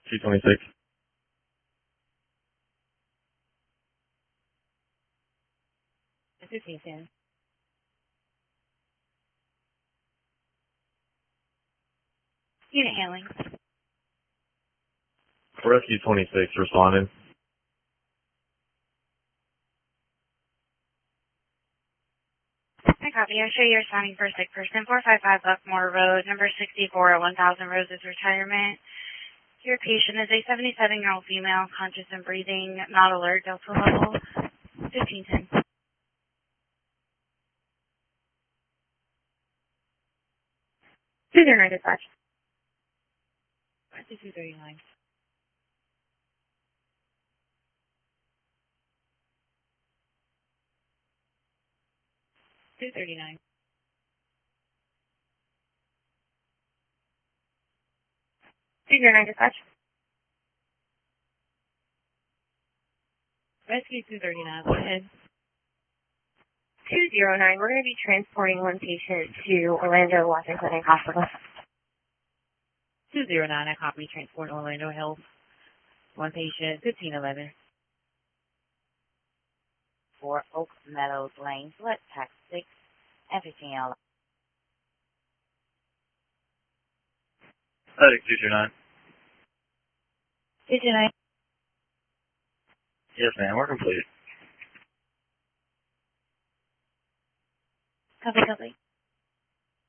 226. This is Ethan. Unit handling. Rescue 26 responding. I copy. I show you're signing for a sick person, 455 Buckmore Road, number 64 at 1000 Roses Retirement. Your patient is a 77-year-old female, conscious and breathing, not alert, Delta level 1510. Dispatch. 239. 239. Dispatch. Rescue 239. Go ahead. 209. We're going to be transporting one patient to Orlando Washington Clinic Hospital. 209. I copy. Transport Orlando Health. One patient, 1511. For Oak Meadows Lane, select tax 6 and 15L. Attic 229. 209. Yes, ma'am. We're complete. Copy, copy.